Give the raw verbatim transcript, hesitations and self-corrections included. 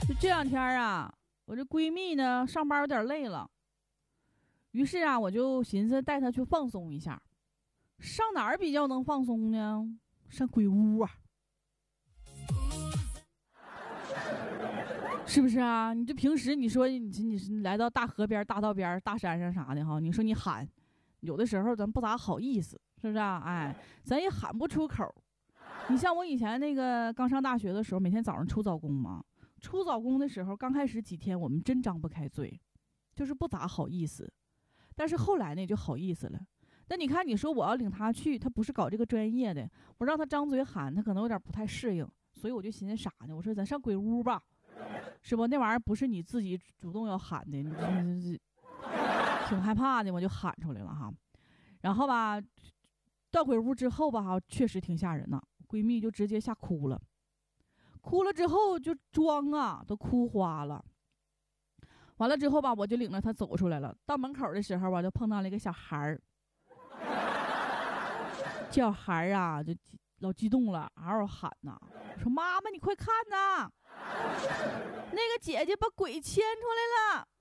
就这两天啊，我这闺蜜呢上班有点累了，于是啊，我就寻思带她去放松一下。上哪儿比较能放松呢？上鬼屋啊，是不是啊？你这平时你说你你你来到大河边、大道边、大山上啥的哈，你说你喊，有的时候咱不咋好意思，是不是啊？哎，咱也喊不出口。你像我以前那个刚上大学的时候，每天早上出早工嘛，出早工的时候，刚开始几天我们真张不开嘴，就是不咋好意思。但是后来呢，就好意思了。那你看，你说我要领他去，他不是搞这个专业的，我让他张嘴喊，他可能有点不太适应，所以我就寻思啥呢？我说咱上鬼屋吧，是不？那玩意儿不是你自己主动要喊的，你挺害怕的，我就喊出来了哈。然后吧，到鬼屋之后吧，哈，确实挺吓人呐，闺蜜就直接吓哭了，哭了之后就妆啊都哭花了。完了之后吧，我就领着她走出来了。到门口的时候，我就碰到了一个小孩儿。小孩啊，就老激动了，嗷嗷喊呐，说：“妈妈，你快看呐，那个姐姐把鬼牵出来了。”